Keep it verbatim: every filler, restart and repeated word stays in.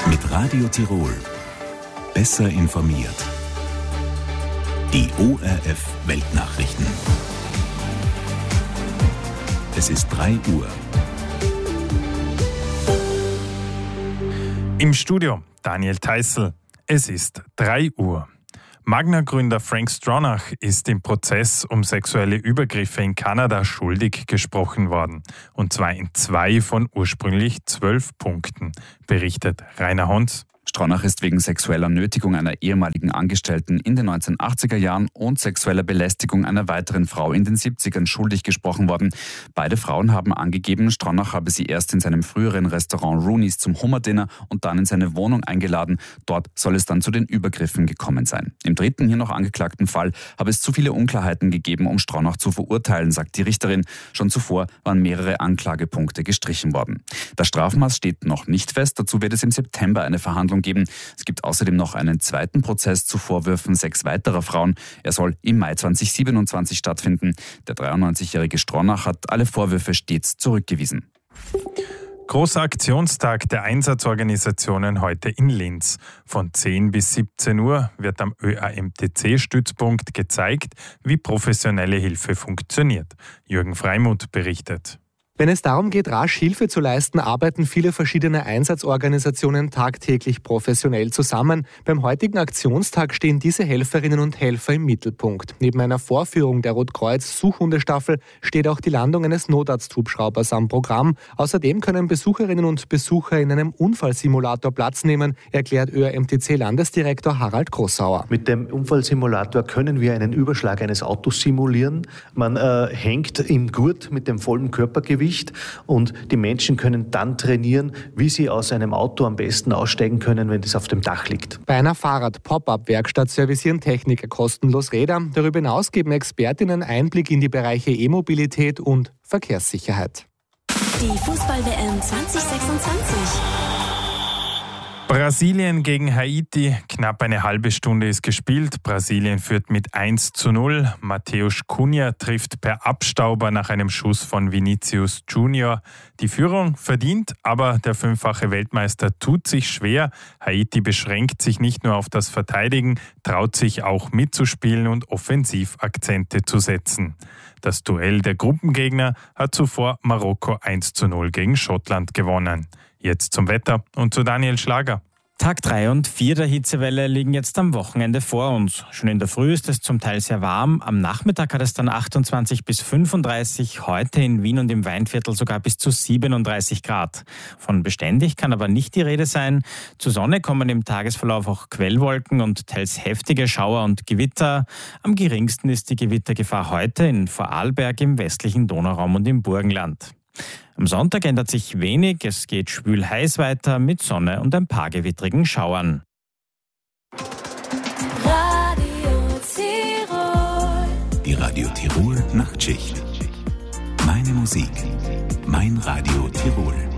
Mit Radio Tirol. Besser informiert. Die O R F Weltnachrichten. Es ist drei Uhr. Im Studio Daniel Theißl. Es ist drei Uhr. Magna-Gründer Frank Stronach ist im Prozess um sexuelle Übergriffe in Kanada schuldig gesprochen worden. Und zwar in zwei von ursprünglich zwölf Punkten, berichtet Rainer Hons. Stronach ist wegen sexueller Nötigung einer ehemaligen Angestellten in den neunzehnhundertachtziger Jahren und sexueller Belästigung einer weiteren Frau in den siebzigern schuldig gesprochen worden. Beide Frauen haben angegeben, Stronach habe sie erst in seinem früheren Restaurant Rooney's zum Hummerdinner und dann in seine Wohnung eingeladen. Dort soll es dann zu den Übergriffen gekommen sein. Im dritten, hier noch angeklagten Fall habe es zu viele Unklarheiten gegeben, um Stronach zu verurteilen, sagt die Richterin. Schon zuvor waren mehrere Anklagepunkte gestrichen worden. Das Strafmaß steht noch nicht fest. Dazu wird es im September eine Verhandlung geben. Es gibt außerdem noch einen zweiten Prozess zu Vorwürfen sechs weiterer Frauen. Er soll im Mai zweitausendsiebenundzwanzig stattfinden. Der dreiundneunzigjährige Stronach hat alle Vorwürfe stets zurückgewiesen. Großer Aktionstag der Einsatzorganisationen heute in Linz. Von zehn bis siebzehn Uhr wird am Ö A M T C-Stützpunkt gezeigt, wie professionelle Hilfe funktioniert. Jürgen Freimuth berichtet. Wenn es darum geht, rasch Hilfe zu leisten, arbeiten viele verschiedene Einsatzorganisationen tagtäglich professionell zusammen. Beim heutigen Aktionstag stehen diese Helferinnen und Helfer im Mittelpunkt. Neben einer Vorführung der Rotkreuz-Suchhundestaffel steht auch die Landung eines Notarzthubschraubers am Programm. Außerdem können Besucherinnen und Besucher in einem Unfallsimulator Platz nehmen, erklärt Ö A M T C-Landesdirektor Harald Grossauer. Mit dem Unfallsimulator können wir einen Überschlag eines Autos simulieren. Man äh, hängt im Gurt mit dem vollen Körpergewicht und die Menschen können dann trainieren, wie sie aus einem Auto am besten aussteigen können, wenn es auf dem Dach liegt. Bei einer Fahrrad-Pop-Up-Werkstatt servicieren Techniker kostenlos Räder. Darüber hinaus geben Expertinnen Einblick in die Bereiche E-Mobilität und Verkehrssicherheit. Die Fußball-W M zwanzig sechsundzwanzig. Brasilien gegen Haiti. Knapp eine halbe Stunde ist gespielt. Brasilien führt mit eins zu null. Matheus Cunha trifft per Abstauber nach einem Schuss von Vinicius Junior. Die Führung verdient, aber der fünffache Weltmeister tut sich schwer. Haiti beschränkt sich nicht nur auf das Verteidigen, traut sich auch mitzuspielen und Offensivakzente zu setzen. Das Duell der Gruppengegner hat zuvor Marokko eins zu null gegen Schottland gewonnen. Jetzt zum Wetter und zu Daniel Schlager. Tag drei und vier der Hitzewelle liegen jetzt am Wochenende vor uns. Schon in der Früh ist es zum Teil sehr warm. Am Nachmittag hat es dann achtundzwanzig bis fünfunddreißig, heute in Wien und im Weinviertel sogar bis zu siebenunddreißig Grad. Von beständig kann aber nicht die Rede sein. Zur Sonne kommen im Tagesverlauf auch Quellwolken und teils heftige Schauer und Gewitter. Am geringsten ist die Gewittergefahr heute in Vorarlberg, im westlichen Donauraum und im Burgenland. Am Sonntag ändert sich wenig, es geht schwül heiß weiter mit Sonne und ein paar gewittrigen Schauern. Radio Tirol. Die Radio Tirol Nachtschicht. Meine Musik, mein Radio Tirol.